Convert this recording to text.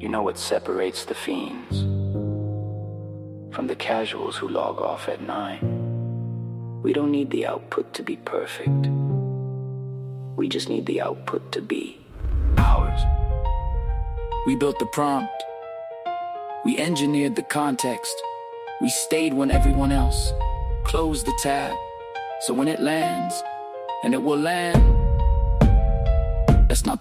You know what separates the fiends from the casuals who log off at 9? We don't need the output to be perfect. We just need the output to be ours. We built the prompt. We engineered the context. We stayed when everyone else closed the tab. So when it lands, and it will land